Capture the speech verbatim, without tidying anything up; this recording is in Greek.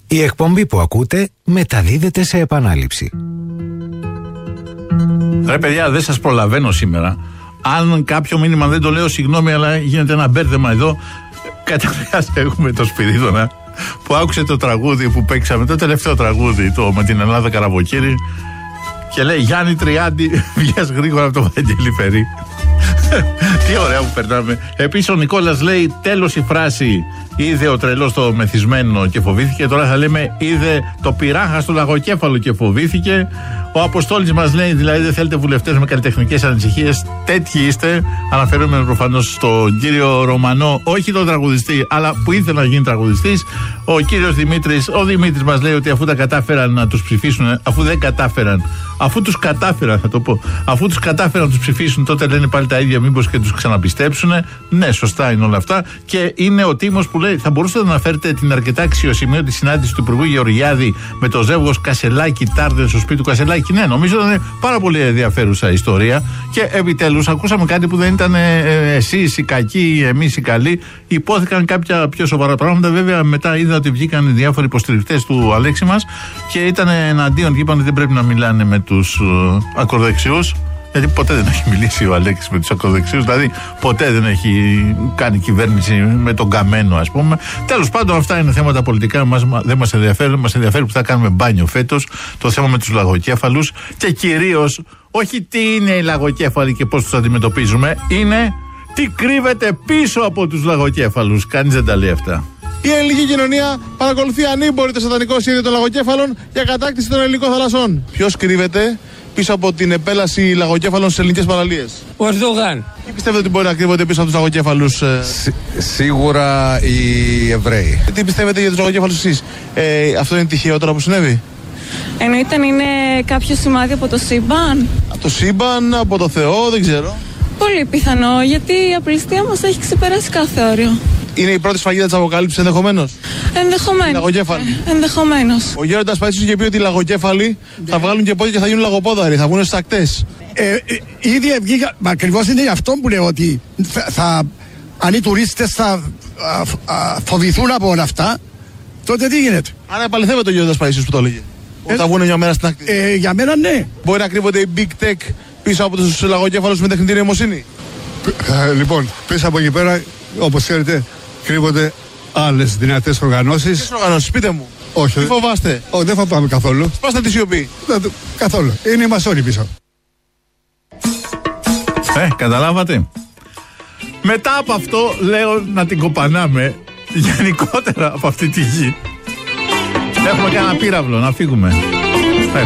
Η εκπομπή που ακούτε μεταδίδεται σε επανάληψη. Ρε παιδιά, δεν σας προλαβαίνω σήμερα. Αν κάποιο μήνυμα δεν το λέω, συγγνώμη, αλλά γίνεται ένα μπέρδεμα εδώ. Καταρχάς έχουμε το Σπυρίδωνα που άκουσε το τραγούδι που παίξαμε, το τελευταίο τραγούδι, το με την Ελλάδα Καραβοκύρη, και λέει Γιάννη Τριάντη, βγες γρήγορα από το Βαγγέλη Φερή. Τι ωραία που περνάμε. Επίσης ο Νικόλας λέει τέλος η φράση είδε ο τρελός το μεθυσμένο και φοβήθηκε. Τώρα θα λέμε είδε το πυράχα στο λαγοκέφαλο και φοβήθηκε. Ο Αποστόλης μας λέει δηλαδή δεν θέλετε βουλευτές με καλλιτεχνικές ανησυχίες. Τέτοιοι είστε. Αναφέρομαι προφανώς στον κύριο Ρωμανό, όχι τον τραγουδιστή, αλλά που ήθελε να γίνει τραγουδιστής. Ο κύριος Δημήτρης, ο Δημήτρης μας λέει ότι αφού τα κατάφεραν να τους ψηφίσουν, αφού δεν κατάφεραν, αφού τους κατάφεραν, θα το πω, αφού τους κατάφεραν να τους ψηφίσουν, τότε λένε πάλι τα ίδια, μήπως και τους ξαναπιστέψουν. Ναι, σωστά είναι όλα αυτά. Και είναι ο Τίμος που λέει, θα μπορούσατε να αναφέρετε την αρκετά αξιοσημείωτη συνάντηση του Υπουργού Γεωργιάδη με το ζεύγος Κασελάκη Τάρδεν στο σπίτι του Κασελάκη. Ναι, νομίζω ήταν πάρα πολύ ενδιαφέρουσα ιστορία. Και επιτέλους ακούσαμε κάτι που δεν ήταν ε, ε, εσείς οι κακοί, εμείς οι καλοί. Υπόθηκαν κάποια πιο σοβαρά πράγματα. Βέβαια, μετά είδα ότι βγήκαν οι διάφοροι υποστηρικτές του Αλέξη μας και ήταν εναντίον και είπαν ότι δεν πρέπει να μιλάνε με τους ε, ακροδεξιούς. Γιατί ποτέ δεν έχει μιλήσει ο Αλέξης με τους ακροδεξιούς, δηλαδή ποτέ δεν έχει κάνει κυβέρνηση με τον καμένο, ας πούμε. Τέλος πάντων, αυτά είναι θέματα πολιτικά, μας, δεν μας ενδιαφέρει. Μας ενδιαφέρει που θα κάνουμε μπάνιο φέτος, το θέμα με τους λαγοκέφαλους και κυρίως, όχι τι είναι οι λαγοκέφαλοι και πώς τους αντιμετωπίζουμε, είναι τι κρύβεται πίσω από τους λαγοκέφαλους. Κανείς δεν τα λέει αυτά. Η ελληνική κοινωνία παρακολουθεί ανήμπορη το σατανικό σχέδιο των λαγοκέφαλων για κατάκτηση των ελληνικών θαλασσών. Ποιος κρύβεται πίσω από την επέλαση λαγοκέφαλων στις ελληνικές παραλίες? Ο Ερντογάν. Τι πιστεύετε ότι μπορεί να κρύβονται πίσω από τους λαγοκέφαλους? Ε... Σι, σίγουρα οι Εβραίοι. Τι πιστεύετε για τους λαγοκέφαλους εσείς? Ε, αυτό είναι τυχαίο τώρα που συνέβη? Εννοείται είναι κάποιο σημάδι από το σύμπαν. Από το σύμπαν, από το Θεό, δεν ξέρω. Πολύ πιθανό, γιατί η απληστία μας έχει ξεπεράσει κάθε όριο. Είναι η πρώτη σφαγίδα της Αποκάλυψης ενδεχομένως? Ενδεχομένως. Λαγοκέφαλοι. Ε, ενδεχομένως. Ο Γέροντας Παΐσιος είχε πει ότι οι λαγοκέφαλοι yeah. θα βγάλουν και πόδια και θα γίνουν λαγοπόδαροι, θα βγουν στις ακτές. Ε, ε, ήδη βγήκα, μα ακριβώς είναι γι' αυτό που λέω ότι θα, θα, αν οι τουρίστες θα α, α, φοβηθούν από όλα αυτά, τότε τι γίνεται? Άρα επαληθεύεται ο Γέροντας Παΐσιος που το έλεγε. Ε, θα βγουν μια μέρα στην ακτή. Ε, για μένα ναι. Μπορεί να κρύβονται οι big tech πίσω από τους λαγοκέφαλους με τεχνητή νοημοσύνη? Ε, λοιπόν, πίσω από εκεί πέρα, όπως ξέρετε, κρύβονται άλλες δυνατές οργανώσεις. Ποιες οργανώσεις, πείτε μου. Όχι. Τι φοβάστε? Όχι, δεν φοβάμαι καθόλου. Σπάστε τη σιωπή. Δεν, καθόλου. Είναι οι μασόνοι πίσω. Ε, καταλάβατε. Μετά από αυτό λέω να την κοπανάμε γενικότερα από αυτή τη γη. Έχουμε κανένα πύραυλο να φύγουμε.